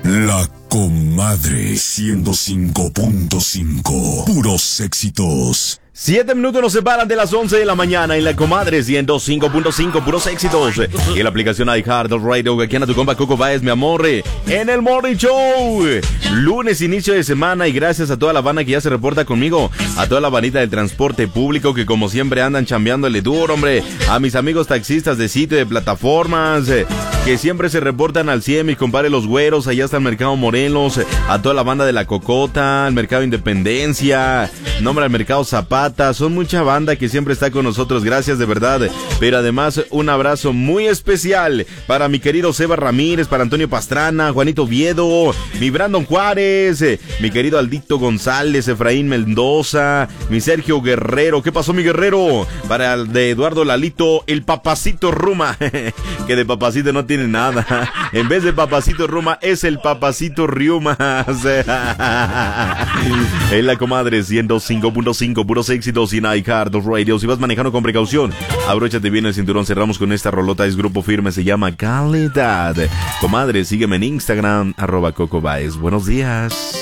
La Comadre 105.5. Puros éxitos. 7 minutos nos separan de las 11 de la mañana en La Comadre 105.5, puros éxitos. Y en la aplicación iHeartRadio, aquí anda tu compa Coco Báez, mi amor, en el Morning Show. Lunes, inicio de semana, y gracias a toda la banda que ya se reporta conmigo, a toda la bandita del transporte público que como siempre andan chambeándole duro, hombre. A mis amigos taxistas de sitio, de plataformas, que siempre se reportan al 100, mis compadres los güeros, allá está el Mercado Morelos, a toda la banda de La Cocota, al Mercado Independencia, nombre al Mercado Zapata. Son mucha banda que siempre está con nosotros, gracias de verdad. Pero además un abrazo muy especial para mi querido Seba Ramírez, para Antonio Pastrana, Juanito Viedo, mi Brandon Juárez, mi querido Aldito González, Efraín Mendoza, mi Sergio Guerrero. ¿Qué pasó, mi Guerrero? Para el de Eduardo Lalito, el Papacito Ruma, que de papacito no tiene nada. En vez de Papacito Ruma es el Papacito Riumas. En La Comadre 105.5, puros éxitos en iHeartRadio. Si vas manejando con precaución, abróchate bien el cinturón. Cerramos con esta rolota, es Grupo Firme, se llama Calidad. Comadre, sígueme en Instagram, @Coco Báez. Buenos días.